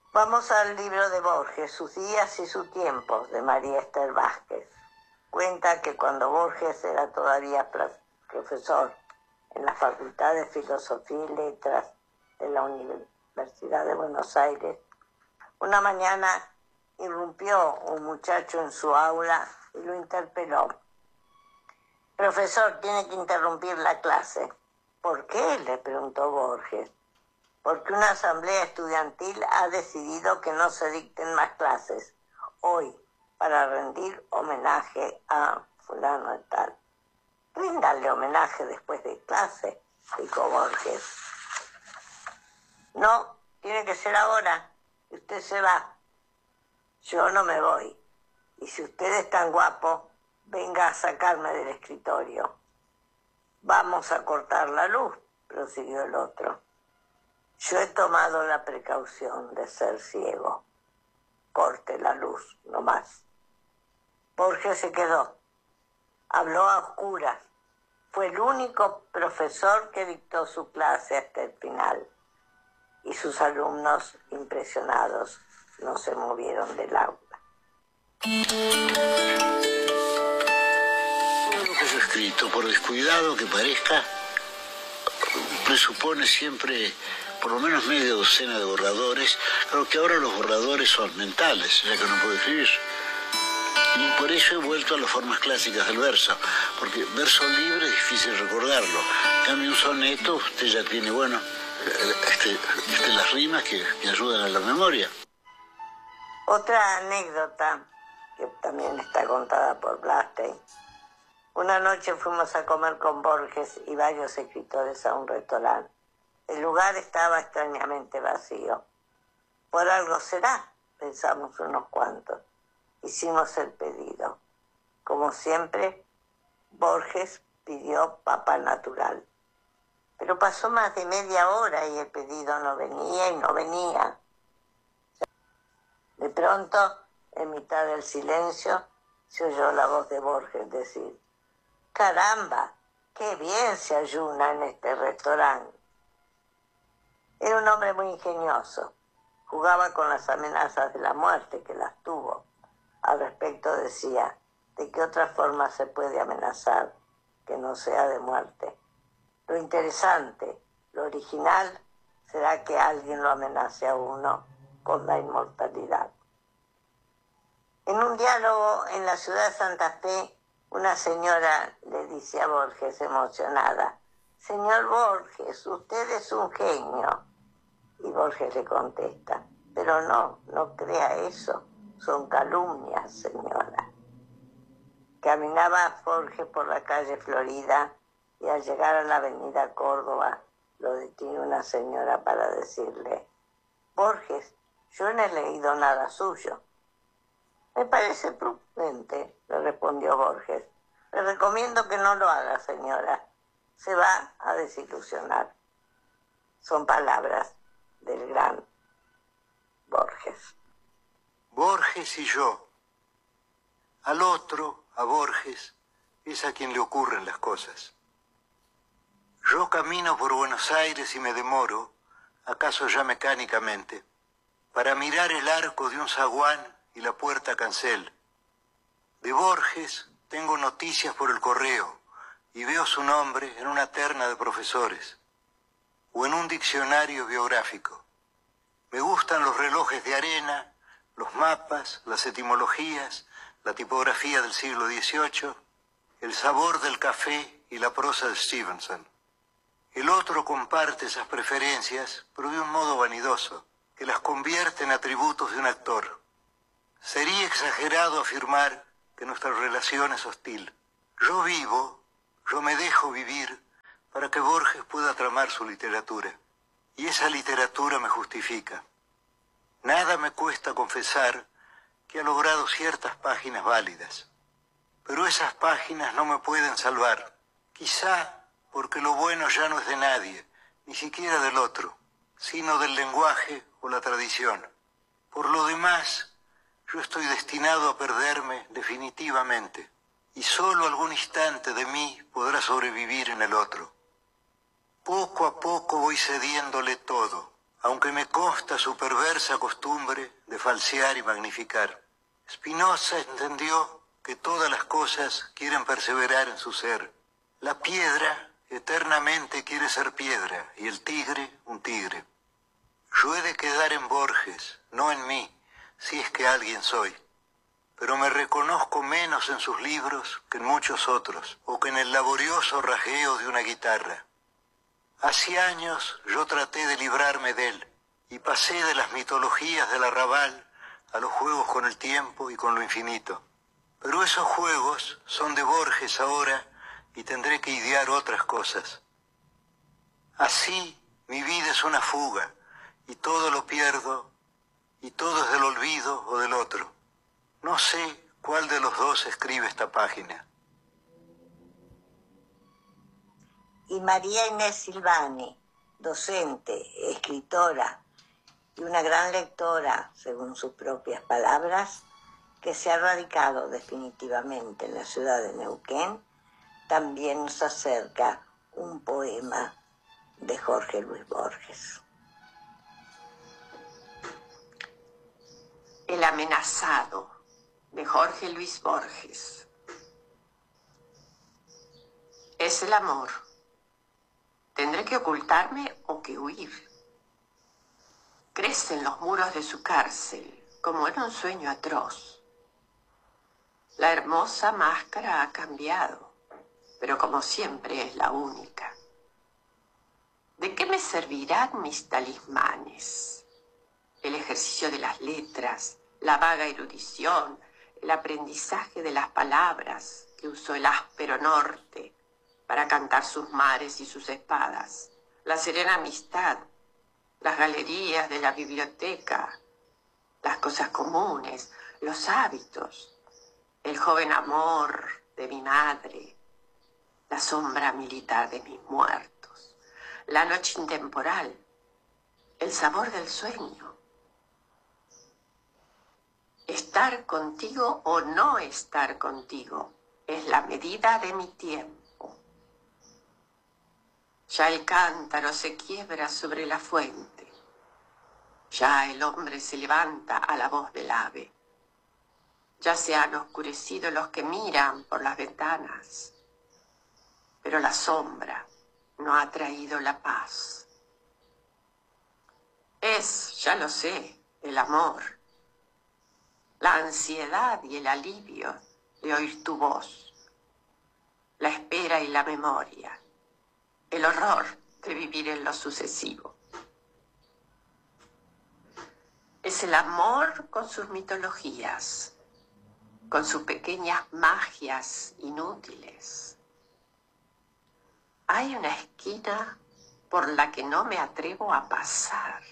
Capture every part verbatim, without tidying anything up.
Vamos al libro de Borges, Sus días y sus tiempos, de María Esther Vázquez. Cuenta que cuando Borges era todavía profesor en la Facultad de Filosofía y Letras de la Universidad de Buenos Aires, una mañana irrumpió un muchacho en su aula y lo interpeló. Profesor, tiene que interrumpir la clase. ¿Por qué?, le preguntó Borges. Porque una asamblea estudiantil ha decidido que no se dicten más clases hoy para rendir homenaje a fulano de tal. Ríndale homenaje después de clase, dijo Borges. No, tiene que ser ahora. Usted se va. Yo no me voy. Y si usted es tan guapo, venga a sacarme del escritorio. Vamos a cortar la luz, prosiguió el otro. Yo he tomado la precaución de ser ciego. Corte la luz, no más. Borges se quedó. Habló a oscuras. Fue el único profesor que dictó su clase hasta el final. Y sus alumnos, impresionados, no se movieron del aula. Todo lo que es escrito, por descuidado que parezca, presupone siempre por lo menos media docena de borradores. Claro que ahora los borradores son mentales, ya que no puedo escribir. Y por eso he vuelto a las formas clásicas del verso, porque verso libre es difícil recordarlo. En cambio, un soneto, usted ya tiene, bueno, este, este, las rimas que, que ayudan a la memoria. Otra anécdota, que también está contada por Blastein. Una noche fuimos a comer con Borges y varios escritores a un restaurante. El lugar estaba extrañamente vacío. Por algo será, pensamos unos cuantos. Hicimos el pedido. Como siempre, Borges pidió papa natural. Pero pasó más de media hora y el pedido no venía y no venía. De pronto, en mitad del silencio, se oyó la voz de Borges decir: «Caramba, qué bien se ayuna en este restaurante». Era un hombre muy ingenioso. Jugaba con las amenazas de la muerte, que las tuvo. Al respecto decía: ¿de qué otra forma se puede amenazar que no sea de muerte? Lo interesante, lo original, será que alguien lo amenace a uno con la inmortalidad. En un diálogo en la ciudad de Santa Fe, una señora le dice a Borges emocionada: «Señor Borges, usted es un genio». Y Borges le contesta: «Pero no, no crea eso, son calumnias, señora». Caminaba Borges por la calle Florida y al llegar a la avenida Córdoba lo detiene una señora para decirle: «Borges, yo no he leído nada suyo». «Me parece prudente», le respondió Borges. «Le recomiendo que no lo haga, señora. Se va a desilusionar». Son palabras del gran Borges. Borges y yo. Al otro, a Borges, es a quien le ocurren las cosas. Yo camino por Buenos Aires y me demoro, acaso ya mecánicamente, para mirar el arco de un zaguán y la puerta cancel. De Borges tengo noticias por el correo y veo su nombre en una terna de profesores o en un diccionario biográfico. Me gustan los relojes de arena, los mapas, las etimologías, la tipografía del siglo dieciocho, el sabor del café y la prosa de Stevenson. El otro comparte esas preferencias, pero de un modo vanidoso, que las convierte en atributos de un actor. Sería exagerado afirmar que nuestra relación es hostil. Yo vivo, yo me dejo vivir para que Borges pueda tramar su literatura. Y esa literatura me justifica. Nada me cuesta confesar que ha logrado ciertas páginas válidas. Pero esas páginas no me pueden salvar. Quizá porque lo bueno ya no es de nadie, ni siquiera del otro, sino del lenguaje o la tradición. Por lo demás, yo estoy destinado a perderme definitivamente, y solo algún instante de mí podrá sobrevivir en el otro. Poco a poco voy cediéndole todo, aunque me consta su perversa costumbre de falsear y magnificar. Spinoza entendió que todas las cosas quieren perseverar en su ser. La piedra eternamente quiere ser piedra y el tigre un tigre. Yo he de quedar en Borges, no en mí, si es que alguien soy. Pero me reconozco menos en sus libros que en muchos otros, o que en el laborioso rasgueo de una guitarra. Hace años yo traté de librarme de él, y pasé de las mitologías del arrabal a los juegos con el tiempo y con lo infinito. Pero esos juegos son de Borges ahora, y tendré que idear otras cosas. Así, mi vida es una fuga, y todo lo pierdo, y todo es del olvido o del otro. No sé cuál de los dos escribe esta página. Y María Inés Silvani, docente, escritora y una gran lectora, según sus propias palabras, que se ha radicado definitivamente en la ciudad de Neuquén, también nos acerca un poema de Jorge Luis Borges. El amenazado, de Jorge Luis Borges. Es el amor. ¿Tendré que ocultarme o que huir? Crecen los muros de su cárcel, como en un sueño atroz. La hermosa máscara ha cambiado, pero como siempre es la única. ¿De qué me servirán mis talismanes? El ejercicio de las letras, la vaga erudición, el aprendizaje de las palabras que usó el áspero norte para cantar sus mares y sus espadas, la serena amistad, las galerías de la biblioteca, las cosas comunes, los hábitos, el joven amor de mi madre, la sombra militar de mis muertos, la noche intemporal, el sabor del sueño. Estar contigo o no estar contigo es la medida de mi tiempo. Ya el cántaro se quiebra sobre la fuente. Ya el hombre se levanta a la voz del ave. Ya se han oscurecido los que miran por las ventanas. Pero la sombra no ha traído la paz. Es, ya lo sé, el amor, la ansiedad y el alivio de oír tu voz, la espera y la memoria, el horror de vivir en lo sucesivo. Es el amor con sus mitologías, con sus pequeñas magias inútiles. Hay una esquina por la que no me atrevo a pasar.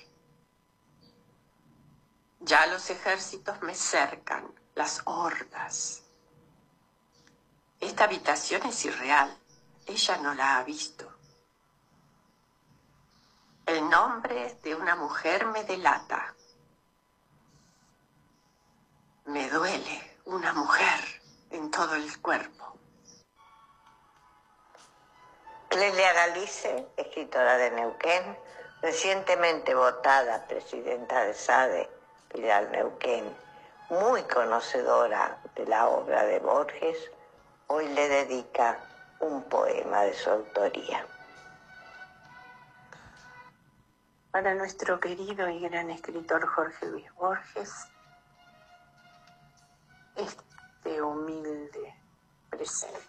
Ya los ejércitos me cercan, las hordas. Esta habitación es irreal, ella no la ha visto. El nombre de una mujer me delata. Me duele una mujer en todo el cuerpo. Clelia Galice, escritora de Neuquén, recientemente votada presidenta de SADE, Filial Neuquén, muy conocedora de la obra de Borges, hoy le dedica un poema de su autoría. Para nuestro querido y gran escritor Jorge Luis Borges, este humilde presente.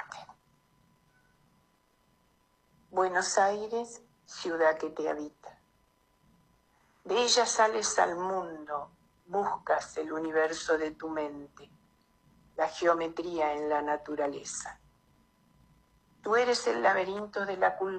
Buenos Aires, ciudad que te habita. De ella sales al mundo, buscas el universo de tu mente, la geometría en la naturaleza. Tú eres el laberinto de la cultura.